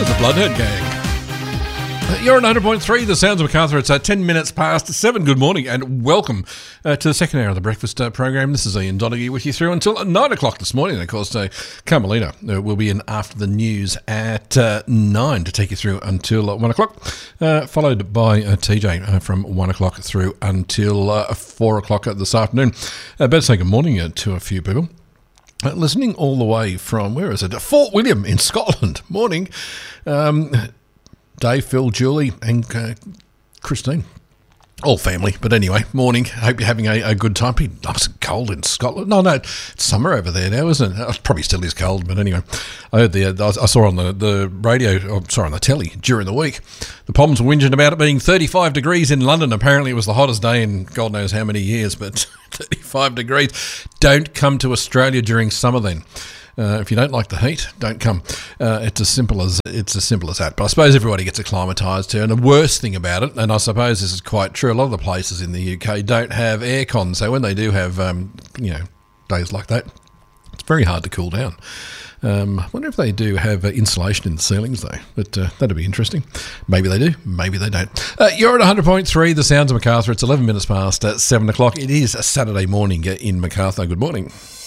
The Bloodhead Gang. You're on 100.3, the sounds of Macarthur. It's 10 minutes past 7. Good morning and welcome to the second hour of the breakfast program. This is Ian Donoghue with you through until 9 o'clock this morning. And of course, Carmelina will be in after the news at 9 to take you through until 1 o'clock, followed by TJ from 1 o'clock through until 4 o'clock this afternoon. Better say good morning to a few people. Listening all the way from, where is it? Fort William in Scotland. Morning. Dave, Phil, Julie and Christine. All family. But anyway, morning. Hope you're having a good time. Pretty nice and cold in Scotland. No, it's summer over there now, isn't it? It probably still is cold, but anyway. I heard I saw on the radio, on the telly during the week, the Poms were whinging about it being 35 degrees in London. Apparently it was the hottest day in God knows how many years, but 35 degrees. Don't come to Australia during summer then. If you don't like the heat, don't come. It's as simple as that. But I suppose everybody gets acclimatised to. And the worst thing about it, and I suppose this is quite true, a lot of the places in the UK don't have aircon. So when they do have, days like that, it's very hard to cool down. I wonder if they do have insulation in the ceilings though. But that'd be interesting. Maybe they do. Maybe they don't. You're at 100.3, the sounds of Macarthur. It's 11 minutes past 7 o'clock. It is a Saturday morning in Macarthur. Good morning.